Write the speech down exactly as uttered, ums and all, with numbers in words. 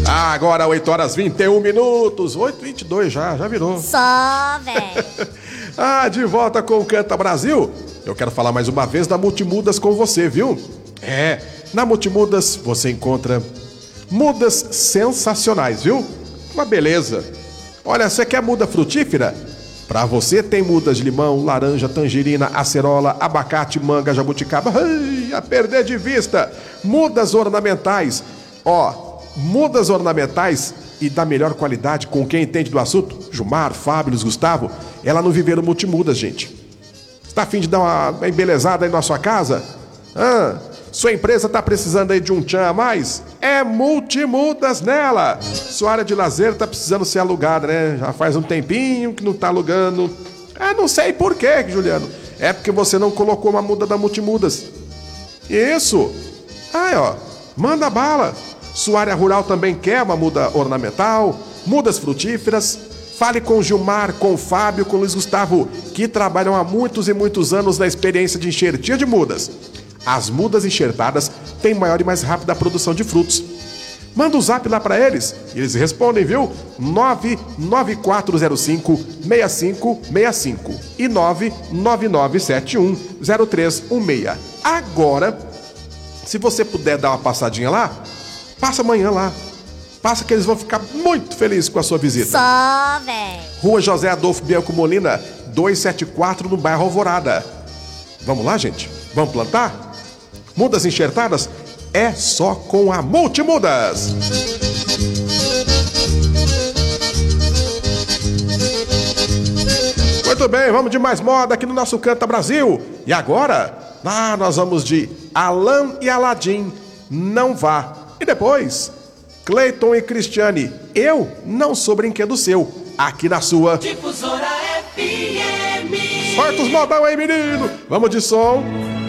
Agora oito horas e vinte e um minutos. oito e vinte e dois já, já virou. Só, velho. Ah, de volta com o Canta Brasil. Eu quero falar mais uma vez da Multimudas com você, viu? É, na Multimudas você encontra mudas sensacionais, viu? Uma beleza. Olha, você quer muda frutífera? Pra você tem mudas de limão, laranja, tangerina, acerola, abacate, manga, jabuticaba. Ai, a perder de vista. Mudas ornamentais. Ó, mudas ornamentais e da melhor qualidade com quem entende do assunto. Gilmar, Fábio, Luiz Gustavo. Ela no Viveiro Multimudas, gente. Está a fim de dar uma embelezada aí na sua casa? Ah, sua empresa está precisando aí de um tchan a mais? É Multimudas nela. Sua área de lazer está precisando ser alugada, né? Já faz um tempinho que não está alugando. Ah, não sei por quê, Juliano. É porque você não colocou uma muda da Multimudas. Isso. Aí, ó. Manda bala. Sua área rural também quer uma muda ornamental, mudas frutíferas. Fale com o Gilmar, com o Fábio, com o Luiz Gustavo, que trabalham há muitos e muitos anos na experiência de enxertia de mudas. As mudas enxertadas têm maior e mais rápida produção de frutos. Manda um zap lá para eles e eles respondem, viu? nove nove quatro zero cinco seis cinco seis cinco e nove nove nove sete um zero três um seis. Agora, se você puder dar uma passadinha lá, passa amanhã lá. Passa que eles vão ficar muito felizes com a sua visita. Só, velho. Rua José Adolfo Bianco Molina, duzentos e setenta e quatro, no bairro Alvorada. Vamos lá, gente? Vamos plantar? Mudas enxertadas é só com a Multimudas. Muito bem, vamos de mais moda aqui no nosso Canta Brasil. E agora, ah, nós vamos de Alan e Aladim, Não Vá. E depois, Cleiton e Cristiane, Eu Não Sou Brinquedo Seu, aqui na sua Difusora F M. Sorte os modão aí, menino. Vamos de som.